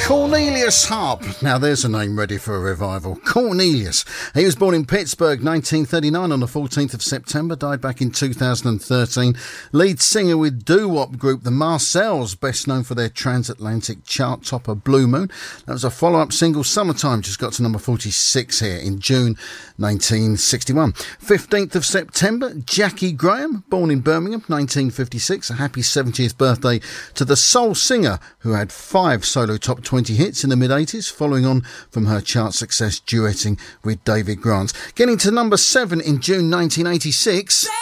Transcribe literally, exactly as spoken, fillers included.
Cornelius Harp. Now there's a name ready for a revival. Cornelius. He was born in Pittsburgh, nineteen thirty-nine, on the fourteenth of September. Died back in two thousand thirteen. Lead singer with doo-wop group The Marcells, best known for their transatlantic chart topper Blue Moon. That was a follow-up single, Summertime, just got to number forty-six here in June nineteen sixty-one. fifteenth of September, Jackie Graham, born in Birmingham, nineteen fifty-six. A happy seventieth birthday to the soul singer who had five solo top twenty hits in the mid-eighties, following on from her chart success duetting with David Grant. Getting to number seven in June nineteen eighty-six...